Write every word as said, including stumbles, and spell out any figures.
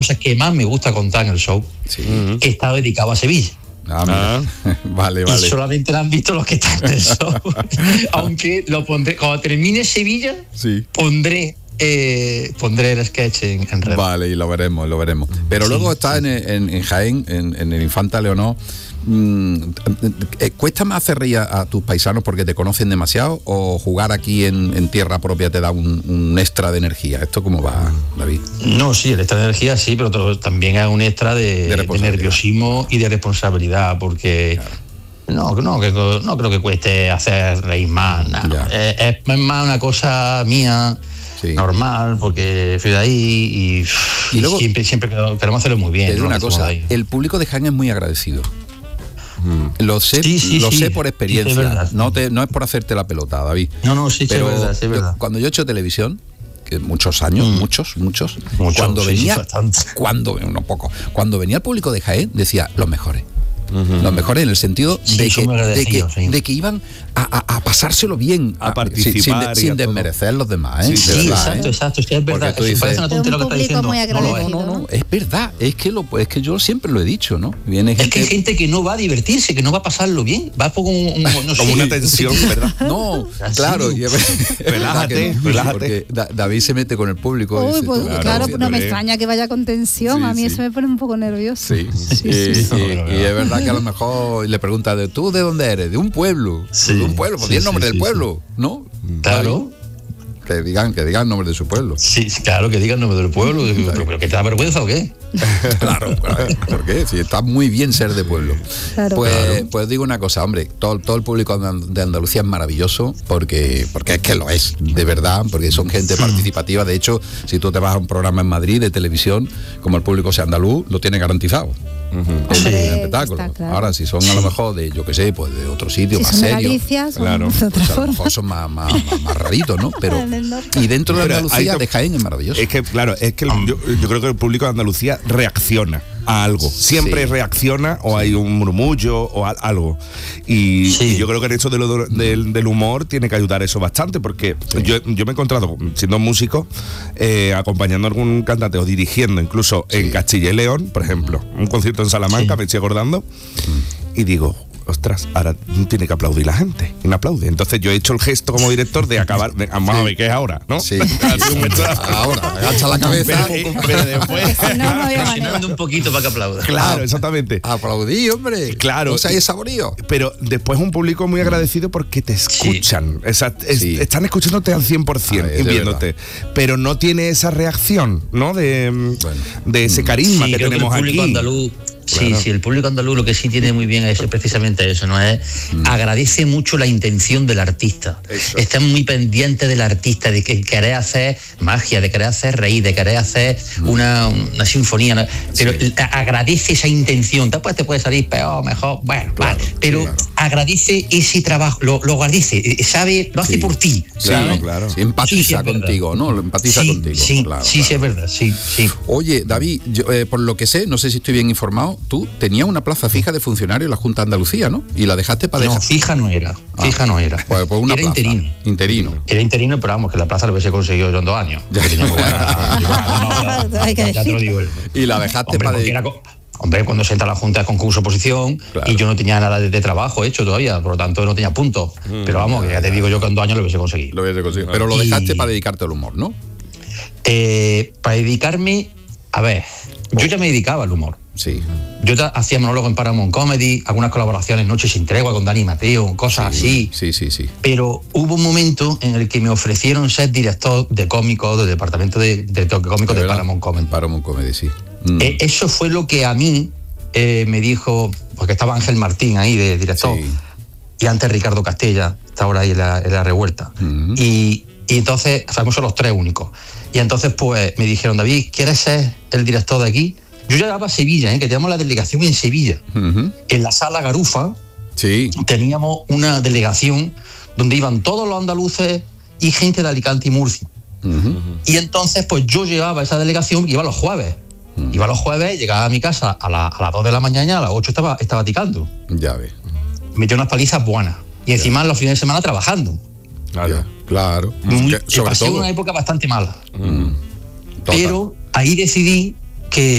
cosas que más me gusta contar en el show, sí. que está dedicado a Sevilla. Ah, ah. Vale, vale. Y solamente lo han visto los que están en el show. Aunque lo pondré, cuando termine Sevilla, sí. pondré eh, pondré el sketch en, en red. Vale, y lo veremos, lo veremos. Pero sí, luego está sí. en, en, en Jaén, en, en el Infanta Leonor. Mm, ¿Cuesta más hacer reír a, a tus paisanos porque te conocen demasiado o jugar aquí en, en tierra propia te da un, un extra de energía? ¿Esto cómo va, David? No, sí, el extra de energía sí, pero todo, también es un extra de, de, de nerviosismo y de responsabilidad, porque claro. no, no, que, no creo que cueste hacer reír más, nada. Es, es más una cosa mía. Sí. Normal, porque fui de ahí y, y luego, siempre, siempre queremos hacerlo muy bien. Te digo una cosa, el público de Jaén es muy agradecido. Mm. Lo sé, sí, sí, lo sí. sé por experiencia. Sí, es verdad, no, te, no es por hacerte la pelota, David. No, no, sí, pero sí, es verdad, sí, es verdad. Yo, cuando yo he hecho televisión, que muchos años, mm. muchos, muchos, Mucho, cuando sí, venía, sí, cuando, no poco, cuando venía el público de Jaén, decía los mejores. Uh-huh. Los mejores en el sentido sí, de, que, de, que, sí. de que iban a, a, a pasárselo bien, a, a participar sin, sin desmerecer a los demás, ¿eh? Sí, de sí verdad, exacto, ¿eh? exacto, sí, es verdad. Tú dices, parece una tontería lo que está diciendo. Muy no, no, no, no, es verdad, es que lo, es que yo siempre lo he dicho, ¿no? Viene gente, es que hay gente que no va a divertirse, que no va a pasarlo bien, va por un, un no como sé, una tensión, ¿verdad? No, claro, y es, relájate, no, relájate. Porque David se mete con el público. Uy, dice, pues, claro, claro no me extraña que vaya con tensión, sí, a mí sí. eso me pone un poco nervioso. Sí, sí, sí, sí, sí. Y, y es verdad que a lo mejor le pregunta de ¿tú de dónde eres? De un pueblo, sí, de un pueblo, pues sí, el nombre sí, del sí, pueblo, sí. ¿no? Claro. Que digan, que digan el nombre de su pueblo. Sí, claro, que digan el nombre del pueblo. ¿Pero, pero que te da vergüenza o qué? Claro, ¿por qué? Si está muy bien ser de pueblo. Claro. Pues, claro. pues digo una cosa, hombre, todo, todo el público de Andalucía es maravilloso, porque, porque es que lo es, de verdad, porque son gente sí. participativa. De hecho, si tú te vas a un programa en Madrid de televisión, como el público sea andaluz, lo tiene garantizado. Uh-huh. Sí, el espectáculo. Claro. Ahora, si son a lo mejor de, yo qué sé, pues de otro sitio, si más son serios, Galicia, son claro, pues a lo mejor son más, más, más, más raritos, ¿no? Pero y dentro de Andalucía, de Jaén es maravilloso. Es que, claro, es que el, yo, yo creo que el público de Andalucía reacciona a algo, siempre sí. reacciona o hay un murmullo o a, algo y, sí. y yo creo que en esto de lo, del, del humor tiene que ayudar eso bastante, porque sí. yo, yo me he encontrado siendo músico eh, acompañando a algún cantante o dirigiendo incluso sí. en Castilla y León, por ejemplo, un concierto en Salamanca, sí. me estoy acordando y digo, ostras, ahora tiene que aplaudir la gente y no aplaude. Entonces yo he hecho el gesto como director de acabar, de, vamos a ver qué es ahora, ¿no? Sí. Ahora, agacha la cabeza. Pero, pero después presionando un poquito para que aplauda. Claro, exactamente. Aplaudí, hombre. Claro. O sea, hay saborío. Pero después un público muy agradecido porque te escuchan. Sí. Esa, es, sí. Están escuchándote al cien por ciento y viéndote. Pero no tiene esa reacción, ¿no? De, bueno. de ese carisma sí, que tenemos que el público aquí. Andaluz, Sí, claro. sí, el público andaluz lo que sí tiene muy bien es precisamente eso, ¿no? Es mm. agradece mucho la intención del artista. Eso. Está muy pendiente del artista, de que querer hacer magia, de querer hacer reír, de querer hacer mm. una, una sinfonía, ¿no? Pero sí. agradece esa intención. Después te puede salir peor, mejor, bueno, claro, vale. Pero sí, claro. agradece ese trabajo, lo, lo agradece, sabe, lo hace sí. por ti. Claro, claro. Sí, empatiza sí, contigo, ¿no? Lo empatiza sí, contigo. Sí, claro, sí, claro. sí, es verdad, sí, sí. Oye, David, yo, eh, por lo que sé, no sé si estoy bien informado, tú tenías una plaza fija de funcionario en la Junta de Andalucía, ¿no? Y la dejaste para no, dejar. fija no era, fija ah, no era. Pues, pues una era plaza. interino. Interino. Era interino, pero vamos, que la plaza lo hubiese conseguido yo en dos años. Y la dejaste para dedicar. Hombre, cuando se entra a la Junta de concurso oposición, claro. y yo no tenía nada de, de trabajo hecho todavía, por lo tanto no tenía puntos. Mm, pero vamos, que ya te digo yo que en dos años lo hubiese conseguido. Lo hubiese conseguido. Pero lo dejaste y... para dedicarte al humor, ¿no? Eh, para dedicarme, a ver, yo ya me dedicaba al humor. Sí. Yo ta, hacía monólogo en Paramount Comedy, algunas colaboraciones Noches sin Tregua con Dani Mateo, cosas sí, así. Sí, sí, sí. Pero hubo un momento en el que me ofrecieron ser director de cómicos del departamento de, de, de cómicos de, de Paramount Comedy. Paramount Comedy, sí. Mm. Eh, eso fue lo que a mí eh, me dijo, porque estaba Ángel Martín ahí de director, sí. y antes Ricardo Castella, está ahora ahí en la, en la revuelta. Mm-hmm. Y, y entonces, fuimos los tres únicos. Y entonces, pues, me dijeron, David, ¿quieres ser el director de aquí? Yo llegaba a Sevilla, ¿eh? que teníamos la delegación en Sevilla. Uh-huh. En la sala Garufa sí. teníamos una delegación donde iban todos los andaluces y gente de Alicante y Murcia. Uh-huh. Y entonces, pues yo llevaba esa delegación, iba los jueves. Uh-huh. Iba los jueves, llegaba a mi casa a, la, a las dos de la mañana, a las ocho estaba, estaba ticando. Ya ves. Metí unas palizas buenas. Y encima los fines de semana trabajando. Claro, claro. Muy, que, sobre pasé todo. Una época bastante mala. Uh-huh. Pero ahí decidí que